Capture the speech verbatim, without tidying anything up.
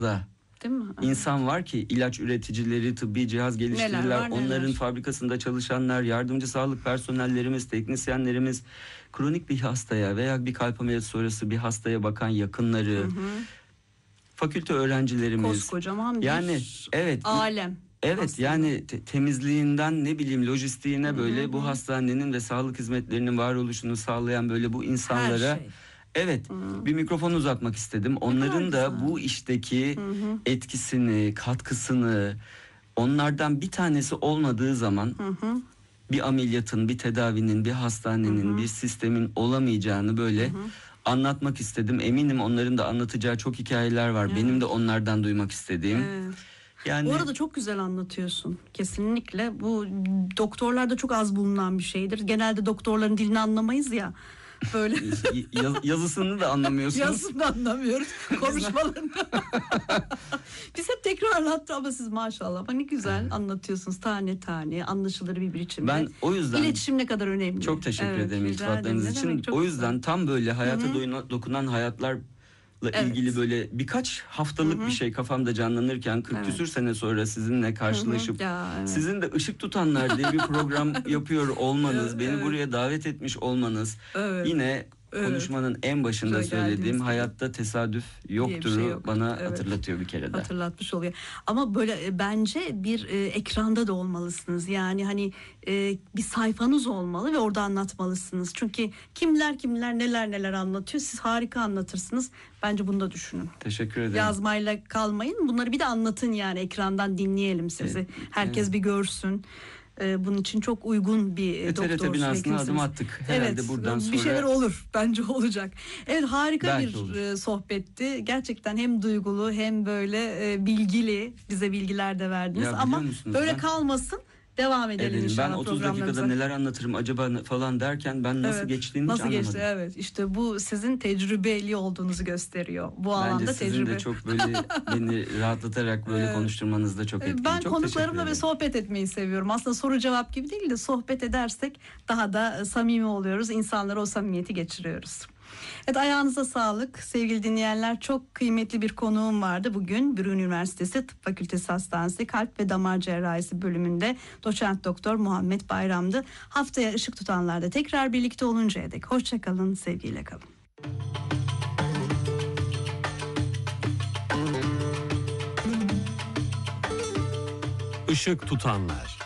Değil mi? İnsan var ki ilaç üreticileri, tıbbi cihaz geliştiriciler, Neler var, onların neler. fabrikasında çalışanlar, yardımcı sağlık personellerimiz, teknisyenlerimiz, kronik bir hastaya veya bir kalp ameliyatı sonrası bir hastaya bakan yakınları, Hı hı. fakülte öğrencilerimiz. Koskocaman bir yani evet alem. Evet aslında. yani te- temizliğinden ne bileyim lojistiğine Hı böyle hı. bu hastanenin ve sağlık hizmetlerinin varoluşunu sağlayan böyle bu insanlara Her şey. evet Hı. bir mikrofon uzatmak istedim. Onların da güzel. bu işteki Hı hı. etkisini, katkısını, onlardan bir tanesi olmadığı zaman Hı hı. bir ameliyatın, bir tedavinin, bir hastanenin, Hı hı. bir sistemin olamayacağını böyle Hı hı. anlatmak istedim. Eminim onların da anlatacağı çok hikayeler var. Evet. Benim de onlardan duymak istediğim. Evet. Yani Bu arada çok güzel anlatıyorsun. Kesinlikle. Bu doktorlarda çok az bulunan bir şeydir. Genelde doktorların dilini anlamayız ya. Böyle Yaz- yazısını da anlamıyorsunuz. yazısını anlamıyoruz. Konuşmalarını. Biz hep tekrarlattı ama siz maşallah. Bak ne güzel anlatıyorsunuz tane tane. Anlaşılır bir biçimde. Ben o yüzden İletişim ne kadar önemli. çok teşekkür Evet, ederim rica iltifatlarınız ederim. Ne için. demek, çok O güzel. yüzden tam böyle hayata Hı hı. doyuna- dokunan hayatlarla Evet. ilgili böyle birkaç haftalık Hı hı. bir şey kafamda canlanırken kırk Evet. küsür sene sonra sizinle karşılaşıp Ya, evet. sizin de Işık Tutanlar diye bir program yapıyor olmanız, beni Evet. buraya davet etmiş olmanız, Evet. yine Evet. konuşmanın en başında Güzel geldiğiniz söylediğim gibi. hayatta tesadüf yoktur şey yoktur, bana evet. hatırlatıyor bir kere daha. Hatırlatmış oluyor. Ama böyle e, bence bir e, ekranda da olmalısınız. Yani hani e, bir sayfanız olmalı ve orada anlatmalısınız. Çünkü kimler kimler neler neler anlatıyor. Siz harika anlatırsınız. Bence bunu da düşünün. Teşekkür ederim. Yazmayla kalmayın. Bunları bir de anlatın yani ekrandan dinleyelim sizi. Evet, Herkes evet. bir görsün. E, bunun için çok uygun bir e, E, T R T doktor. binasına hekimsiniz. adım attık. Herhalde Evet, buradan bir sonra- şeyler olur. Bence olacak. Evet, harika Belki bir olur. e, sohbetti. Gerçekten hem duygulu hem böyle e, bilgili. Bize bilgiler de verdiniz. Ya biliyor Ama musunuz, böyle ben- kalmasın. Devam edelim Edelim. inşallah Ben otuz dakikada programlarımıza. neler anlatırım acaba falan derken ben nasıl Evet, geçtiğini nasıl hiç geçti? anlamadım. Evet, işte bu sizin tecrübeli olduğunuzu gösteriyor. Bu Bence alanda sizin tecrübe. de çok böyle beni rahatlatarak böyle Evet. konuşturmanız da çok etkili. Ben Çok teşekkür konuklarımla ve ederim. sohbet etmeyi seviyorum. Aslında soru cevap gibi değil de sohbet edersek daha da e, samimi oluyoruz. İnsanlara o samimiyeti geçiriyoruz. Evet, ayağınıza sağlık sevgili dinleyenler. Çok kıymetli bir konuğum vardı bugün. Brun Üniversitesi Tıp Fakültesi Hastanesi Kalp ve Damar Cerrahisi bölümünde doçent doktor Muhammed Bayram'dı. Haftaya Işık Tutanlar'da tekrar birlikte oluncaya dek hoşça kalın, sevgiyle kalın. Işık Tutanlar.